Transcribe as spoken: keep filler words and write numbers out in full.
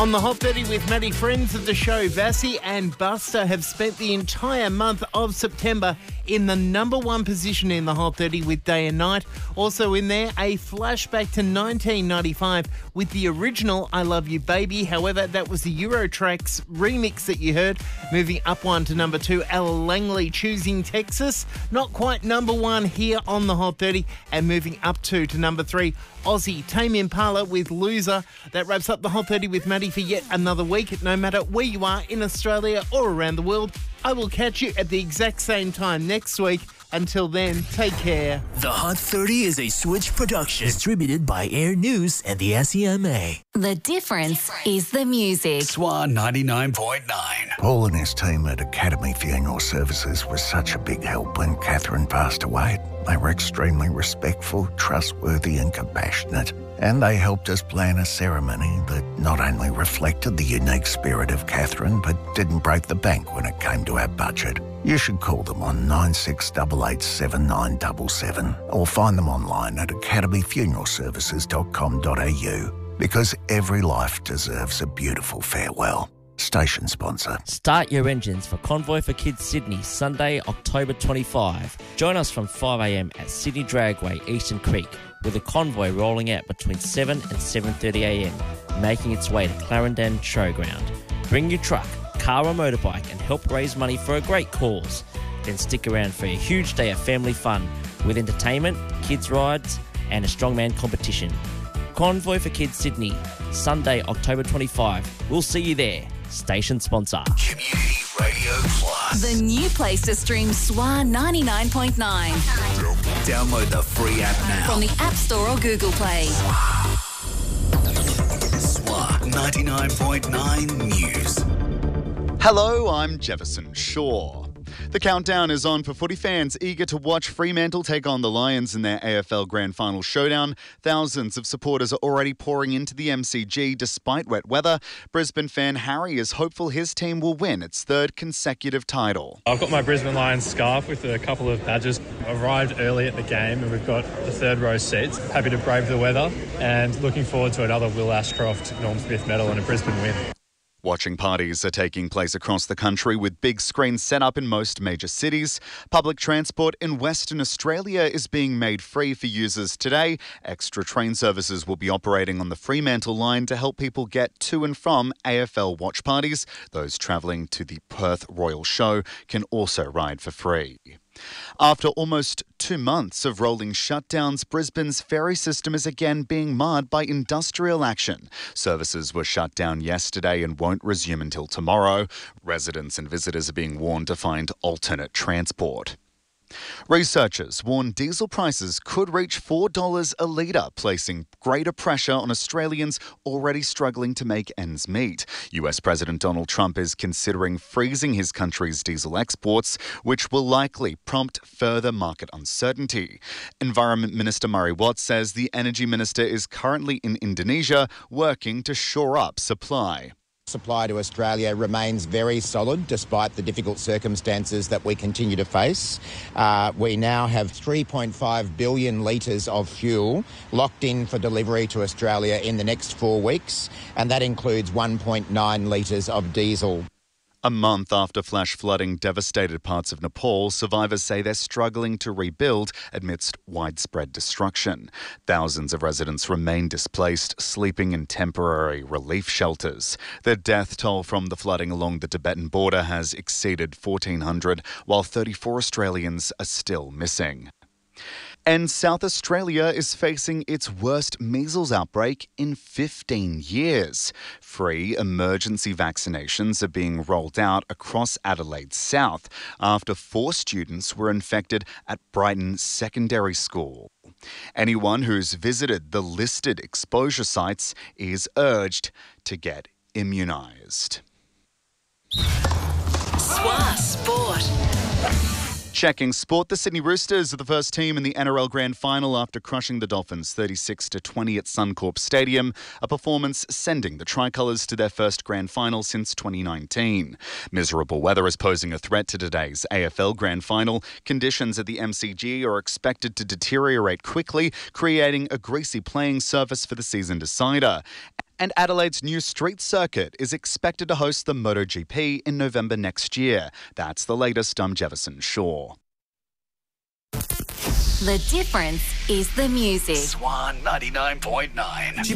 On the Hot thirty with Maddie, friends of the show, Vassy and Buster have spent the entire month of September in the number one position in the Hot thirty with Day and Night. Also in there, a flashback to nineteen ninety-five with the original I Love You Baby. However, that was the Eurotrax remix that you heard. Moving up one to number two, Ella Langley, Choosing Texas. Not quite number one here on the Hot thirty. And moving up two to number three, Aussie, Tame Impala with Loser. That wraps up the Hot thirty with Maddie for yet another week. No matter where you are in Australia or around the world, I will catch you at the exact same time next week. Until then, take care. The Hot thirty is a Switch production distributed by Air News and the S E M A. The difference is the music. S W A ninety-nine point nine. Paul and his team at Academy Funeral Services was such a big help when Catherine passed away. They were extremely respectful, trustworthy and compassionate. And they helped us plan a ceremony that not only reflected the unique spirit of Catherine, but didn't break the bank when it came to our budget. You should call them on nine six eight eight seven nine seven seven or find them online at academy funeral services dot com dot a u because every life deserves a beautiful farewell. Station sponsor. Start your engines for Convoy for Kids Sydney, Sunday, October twenty-fifth. Join us from five a m at Sydney Dragway, Eastern Creek, with a convoy rolling out between seven and seven thirty a m, making its way to Clarendon Showground. Bring your truck, car or motorbike and help raise money for a great cause. Then stick around for a huge day of family fun with entertainment, kids rides and a strongman competition. Convoy for Kids Sydney, Sunday, October twenty-fifth. We'll see you there. Station sponsor. Community Radio Plus. The new place to stream S W A ninety-nine point nine. Download the free app now. From the App Store or Google Play. S W A ninety-nine point nine News. Hello, I'm Jefferson Shaw. The countdown is on for footy fans eager to watch Fremantle take on the Lions in their A F L Grand Final showdown. Thousands of supporters are already pouring into the M C G despite wet weather. Brisbane fan Harry is hopeful his team will win its third consecutive title. I've got my Brisbane Lions scarf with a couple of badges. Arrived early at the game and we've got the third row seats. Happy to brave the weather and looking forward to another Will Ashcroft, Norm Smith medal and a Brisbane win. Watching parties are taking place across the country with big screens set up in most major cities. Public transport in Western Australia is being made free for users today. Extra train services will be operating on the Fremantle line to help people get to and from A F L watch parties. Those travelling to the Perth Royal Show can also ride for free. After almost two months of rolling shutdowns, Brisbane's ferry system is again being marred by industrial action. Services were shut down yesterday and won't resume until tomorrow. Residents and visitors are being warned to find alternate transport. Researchers warn diesel prices could reach four dollars a litre, placing greater pressure on Australians already struggling to make ends meet. U S President Donald Trump is considering freezing his country's diesel exports, which will likely prompt further market uncertainty. Environment Minister Murray Watt says the Energy Minister is currently in Indonesia working to shore up supply. Supply to Australia remains very solid despite the difficult circumstances that we continue to face. Uh, we now have three point five billion litres of fuel locked in for delivery to Australia in the next four weeks, and that includes one point nine litres of diesel. A month after flash flooding devastated parts of Nepal, survivors say they're struggling to rebuild amidst widespread destruction. Thousands of residents remain displaced, sleeping in temporary relief shelters. The death toll from the flooding along the Tibetan border has exceeded fourteen hundred, while thirty-four Australians are still missing. And South Australia is facing its worst measles outbreak in fifteen years. Free emergency vaccinations are being rolled out across Adelaide South after four students were infected at Brighton Secondary School. Anyone who's visited the listed exposure sites is urged to get immunised. S W A Sport. Checking sport, the Sydney Roosters are the first team in the N R L Grand Final after crushing the Dolphins thirty-six to twenty at Suncorp Stadium, a performance sending the Tricolours to their first Grand Final since twenty nineteen. Miserable weather is posing a threat to today's A F L Grand Final. Conditions at the M C G are expected to deteriorate quickly, creating a greasy playing surface for the season decider. And Adelaide's new street circuit is expected to host the MotoGP in November next year. That's the latest. I'm Jefferson Shaw. The difference is the music. Swan ninety-nine point nine.